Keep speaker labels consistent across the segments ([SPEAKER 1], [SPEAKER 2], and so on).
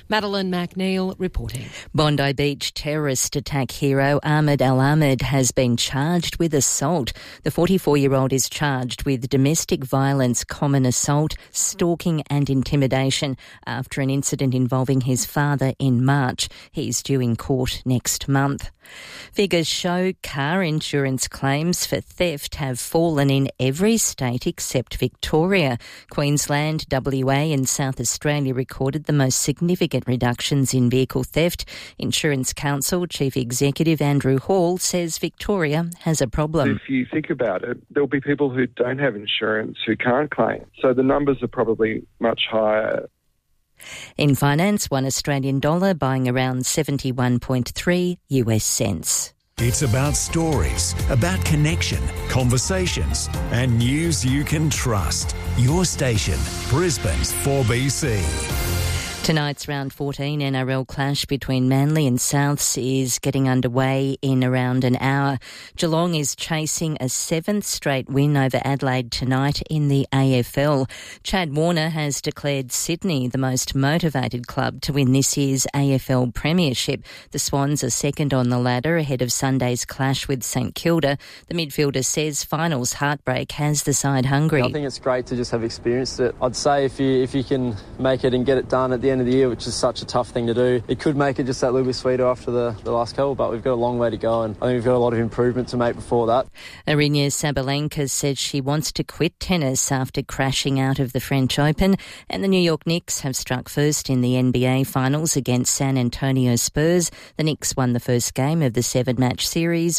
[SPEAKER 1] Madeline McNeil reporting.
[SPEAKER 2] Bondi Beach terrorist attack hero Ahmed Al-Ahmed has been charged with assault. The 44-year-old is charged with domestic violence, common assault, stalking and intimidation after an incident involving his father in March. He's due in court next month. Figures show car insurance claims for theft have fallen in every state except Victoria. Queensland, WA and South Australia recorded the most significant reductions in vehicle theft. Insurance Council Chief Executive Andrew Hall says Victoria has a problem.
[SPEAKER 3] If you think about it, there'll be people who don't have insurance who can't claim. So the numbers are probably much higher.
[SPEAKER 2] In finance, $1 Australian dollar buying around 71.3 US cents.
[SPEAKER 4] It's about stories, about connection, conversations, and news you can trust. Your station, Brisbane's 4BC.
[SPEAKER 2] Tonight's round 14 NRL clash between Manly and Souths is getting underway in around an hour. Geelong is chasing a 7th straight win over Adelaide tonight in the AFL. Chad Warner has declared Sydney the most motivated club to win this year's AFL Premiership. The Swans are second on the ladder ahead of Sunday's clash with St Kilda. The midfielder says finals heartbreak has the side hungry.
[SPEAKER 5] I think it's great to just have experienced it. I'd say if you can make it and get it done at the end of the year, which is such a tough thing to do, it could make it just that little bit sweeter after the last couple, but we've got a long way to go and I think we've got a lot of improvement to make before that.
[SPEAKER 2] Aryna Sabalenka says she wants to quit tennis after crashing out of the French Open, and the New York Knicks have struck first in the NBA Finals against San Antonio Spurs. The Knicks won the first game of the 7-match series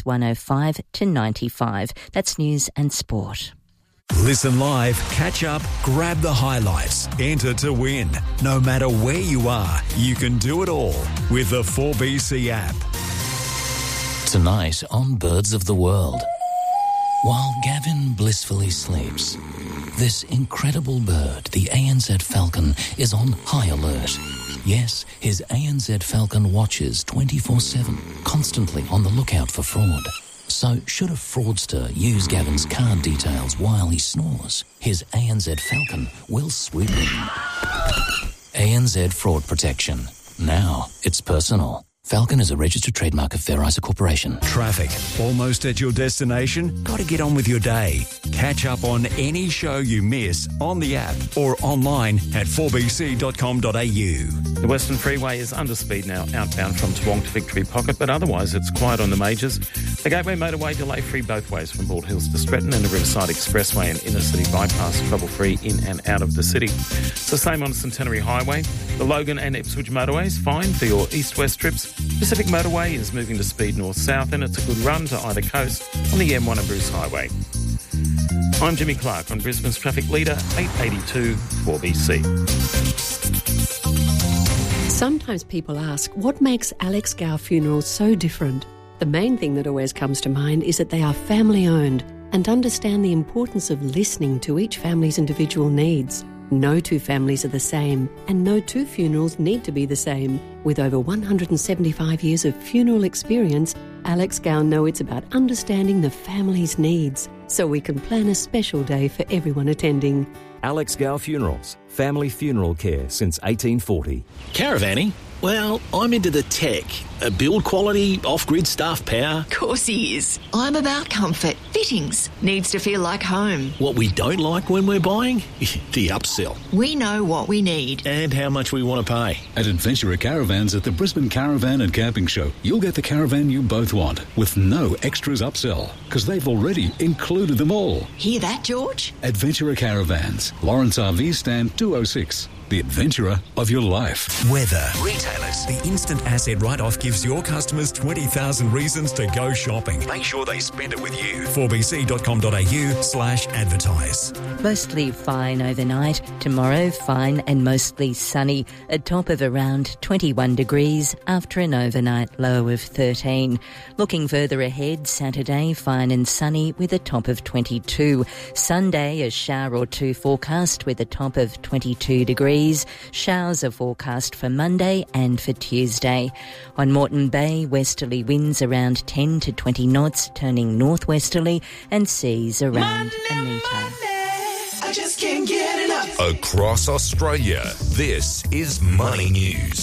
[SPEAKER 2] 105-95. That's news and sport.
[SPEAKER 4] Listen live, catch up, grab the highlights, enter to win. No matter where you are, you can do it all with the 4BC app.
[SPEAKER 6] Tonight on Birds of the World. While Gavin blissfully sleeps, this incredible bird, the ANZ falcon, is on high alert. Yes, his ANZ falcon watches 24/7, constantly on the lookout for fraud. So, should a fraudster use Gavin's card details while he snores, his ANZ Falcon will swoop in. ANZ Fraud Protection. Now it's personal. Falcon is a registered trademark of Fair Isa Corporation.
[SPEAKER 4] Traffic. Almost at your destination? Got to get on with your day. Catch up on any show you miss on the app or online at 4bc.com.au.
[SPEAKER 7] The Western Freeway is under speed now outbound from Toowong to Victory Pocket, but otherwise it's quiet on the majors. The Gateway Motorway delay-free both ways from Bald Hills to Stretton, and the Riverside Expressway and Inner City Bypass trouble-free in and out of the city. It's the same on Centenary Highway. The Logan and Ipswich Motorways fine for your east-west trips. Pacific Motorway is moving to speed north-south, and it's a good run to either coast on the M1 and Bruce Highway. I'm Jimmy Clark on Brisbane's Traffic Leader, 882 4BC.
[SPEAKER 1] Sometimes people ask, what makes Alex Gow Funerals so different? The main thing that always comes to mind is that they are family-owned and understand the importance of listening to each family's individual needs. No two families are the same, and no two funerals need to be the same. With over 175 years of funeral experience, Alex Gow knows it's about understanding the family's needs, so we can plan a special day for everyone attending.
[SPEAKER 8] Alex Gow Funerals, family funeral care since 1840.
[SPEAKER 9] Caravanning? Well, I'm into the tech. Build quality, off-grid staff power.
[SPEAKER 10] Of course he is. I'm about comfort. Fittings. Needs to feel like home.
[SPEAKER 9] What we don't like when we're buying? The upsell.
[SPEAKER 10] We know what we need.
[SPEAKER 9] And how much we want to pay.
[SPEAKER 11] At Adventurer Caravans at the Brisbane Caravan and Camping Show, you'll get the caravan you both want with no extras upsell, because they've already included them all.
[SPEAKER 10] Hear that, George?
[SPEAKER 11] Adventurer Caravans, Lawrence RV Stand 206. The adventurer of your life.
[SPEAKER 4] Weather. Retailers. The instant asset write-off gives your customers 20,000 reasons to go shopping. Make sure they spend it with you. 4bc.com.au/advertise.
[SPEAKER 2] Mostly fine overnight. Tomorrow, fine and mostly sunny. A top of around 21 degrees after an overnight low of 13. Looking further ahead, Saturday, fine and sunny with a top of 22. Sunday, a shower or two forecast with a top of 22 degrees. Showers are forecast for Monday and for Tuesday. On Moreton Bay, westerly winds around 10 to 20 knots, turning northwesterly, and seas around a metre.
[SPEAKER 12] Across Australia, this is Money News.